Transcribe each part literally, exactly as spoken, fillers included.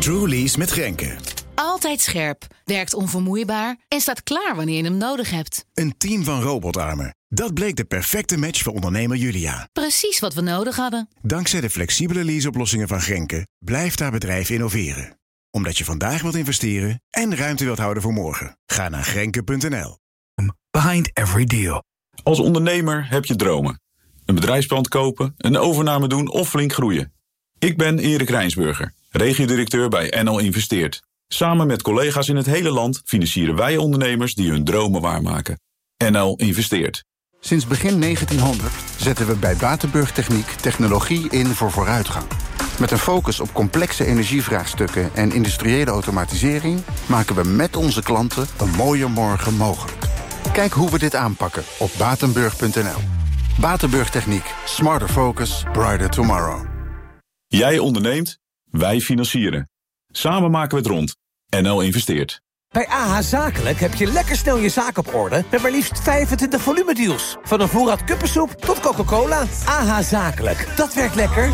True Lease met Grenke. Altijd scherp, werkt onvermoeibaar en staat klaar wanneer je hem nodig hebt. Een team van robotarmen. Dat bleek de perfecte match voor ondernemer Julia. Precies wat we nodig hadden. Dankzij de flexibele leaseoplossingen van Grenke blijft haar bedrijf innoveren. Omdat je vandaag wilt investeren en ruimte wilt houden voor morgen. Ga naar grenke punt n l. Behind every deal. Als ondernemer heb je dromen. Een bedrijfspand kopen, een overname doen of flink groeien. Ik ben Erik Rijnsburger, regiodirecteur bij N L Investeert. Samen met collega's in het hele land financieren wij ondernemers die hun dromen waarmaken. N L Investeert. Sinds begin negentienhonderd zetten we bij Batenburg Techniek technologie in voor vooruitgang. Met een focus op complexe energievraagstukken en industriële automatisering maken we met onze klanten een mooier morgen mogelijk. Kijk hoe we dit aanpakken op batenburg punt n l. Batenburg Techniek. Smarter focus, brighter tomorrow. Jij onderneemt, wij financieren. Samen maken we het rond. N L Investeert. Bij A H Zakelijk heb je lekker snel je zaak op orde met maar liefst vijfentwintig volumedeals. Van een voorraad kuppensoep tot Coca-Cola. A H Zakelijk, dat werkt lekker.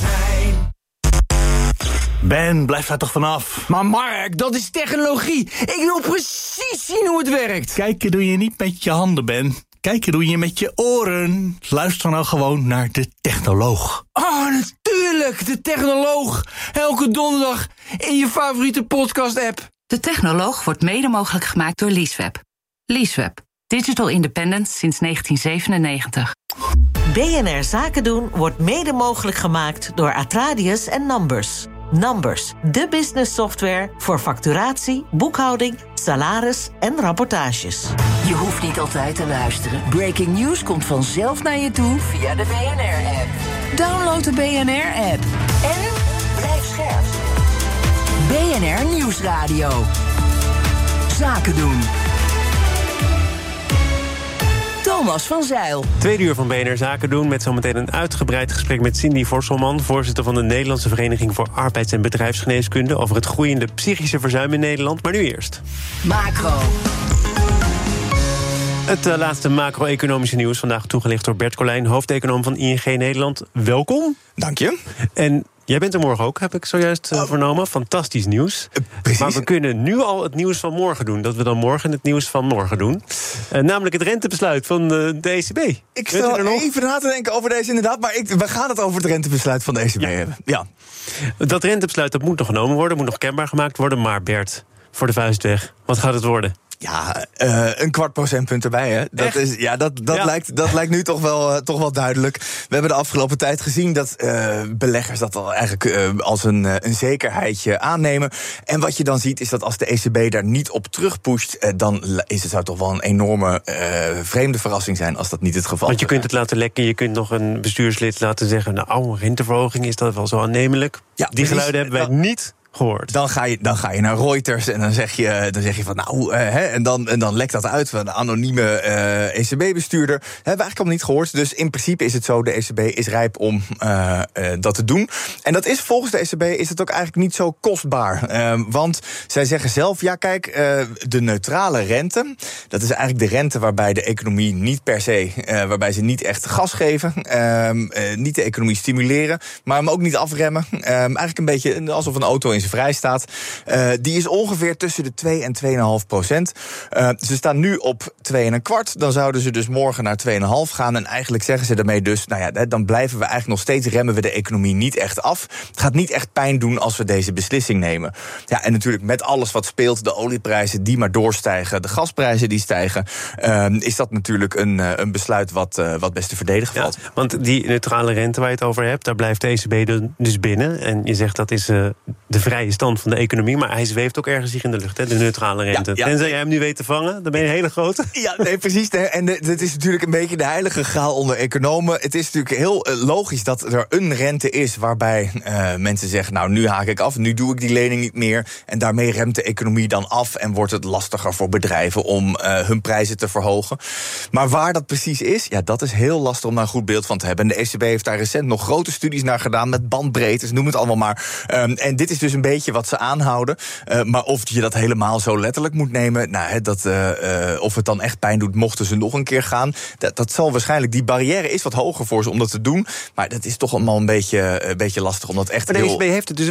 Ben, blijf daar toch vanaf. Maar Mark, dat is technologie. Ik wil precies zien hoe het werkt. Kijken doe je niet met je handen, Ben. Kijken doe je met je oren. Luister nou gewoon naar de technoloog. Oh, natuurlijk, de technoloog. Elke donderdag in je favoriete podcast-app. De technoloog wordt mede mogelijk gemaakt door Leaseweb. Leaseweb. Digital independence sinds negentien zevenennegentig. B N R Zaken doen wordt mede mogelijk gemaakt door Atradius en Numbers. Numbers, de business software voor facturatie, boekhouding, salaris en rapportages. Je hoeft niet altijd te luisteren. Breaking news komt vanzelf naar je toe via de B N R-app. Download de B N R-app. En blijf scherp. B N R Nieuwsradio. Zaken doen. Thomas van Zeil. Tweede uur van B N R Zaken doen met zometeen een uitgebreid gesprek met Cindy Vorselman, voorzitter van de Nederlandse Vereniging voor Arbeids- en Bedrijfsgeneeskunde, over het groeiende psychische verzuim in Nederland. Maar nu eerst. Macro. Het uh, laatste macro-economische nieuws, vandaag toegelicht door Bert Colijn, hoofdeconoom van I N G Nederland. Welkom. Dank je. En jij bent er morgen ook, heb ik zojuist uh, vernomen. Fantastisch nieuws. Uh, precies. Maar we kunnen nu al het nieuws van morgen doen. Dat we dan morgen het nieuws van morgen doen. Uh, namelijk het rentebesluit van de, de E C B. Ik stel even na te denken over deze inderdaad. Maar ik, we gaan het over het rentebesluit van de E C B ja. hebben. Ja. Dat rentebesluit dat moet nog genomen worden. Moet nog kenbaar gemaakt worden. Maar Bert, voor de vuist weg. Wat gaat het worden? Ja, uh, een kwart procentpunt erbij, hè. Dat, is, ja, dat, dat, ja. lijkt, dat lijkt nu toch wel, uh, toch wel duidelijk. We hebben de afgelopen tijd gezien dat uh, beleggers dat al eigenlijk uh, als een, uh, een zekerheidje aannemen. En wat je dan ziet is dat als de E C B daar niet op terugpusht, uh, dan is het zou toch wel een enorme uh, vreemde verrassing zijn als dat niet het geval is. Want je kunt het laten lekken, je kunt nog een bestuurslid laten zeggen, nou, renteverhoging, is dat wel zo aannemelijk? Ja, die geluiden hebben wij dan niet gehoord. Dan ga je, dan ga je naar Reuters en dan zeg je, dan zeg je van nou, uh, hè, en, dan, en dan lekt dat uit van een anonieme uh, E C B-bestuurder. Dat hebben we eigenlijk allemaal niet gehoord. Dus in principe is het zo, de E C B is rijp om uh, uh, dat te doen. En dat is volgens de E C B is het ook eigenlijk niet zo kostbaar. Uh, want zij zeggen zelf, ja kijk, uh, de neutrale rente, dat is eigenlijk de rente waarbij de economie niet per se, uh, waarbij ze niet echt gas geven, uh, uh, niet de economie stimuleren, maar hem ook niet afremmen. Uh, eigenlijk een beetje alsof een auto in zijn vrij staat. Uh, die is ongeveer tussen de twee en twee komma vijf procent. Uh, ze staan nu op twee en een kwart. Dan zouden ze dus morgen naar twee komma vijf gaan. En eigenlijk zeggen ze daarmee dus, nou ja, dan blijven we eigenlijk nog steeds, remmen we de economie niet echt af. Het gaat niet echt pijn doen als we deze beslissing nemen. Ja, en natuurlijk met alles wat speelt, de olieprijzen die maar doorstijgen, de gasprijzen die stijgen, uh, is dat natuurlijk een, uh, een besluit wat, uh, wat best te verdedigen valt. Ja, want die neutrale rente waar je het over hebt, daar blijft de E C B dus binnen. En je zegt dat is uh, de vrije stand van de economie, maar hij zweeft ook ergens zich in de lucht, hè, de neutrale rente. Ja, ja. Tenzij jij hem nu weet te vangen, dan ben je een hele grote. Ja, nee, precies. En het is natuurlijk een beetje de heilige graal onder economen. Het is natuurlijk heel uh, logisch dat er een rente is waarbij uh, mensen zeggen, nou, nu haak ik af, nu doe ik die lening niet meer. En daarmee remt de economie dan af en wordt het lastiger voor bedrijven om uh, hun prijzen te verhogen. Maar waar dat precies is, ja, dat is heel lastig om daar een goed beeld van te hebben. En de E C B heeft daar recent nog grote studies naar gedaan met bandbreedtes, noem het allemaal maar. Um, en dit is dus een beetje wat ze aanhouden. Uh, maar of je dat helemaal zo letterlijk moet nemen, nou, he, dat, uh, uh, of het dan echt pijn doet mochten ze nog een keer gaan, dat, dat zal waarschijnlijk, die barrière is wat hoger voor ze om dat te doen. Maar dat is toch allemaal een beetje, een beetje lastig om dat echt maar de heel... E C B heeft het dus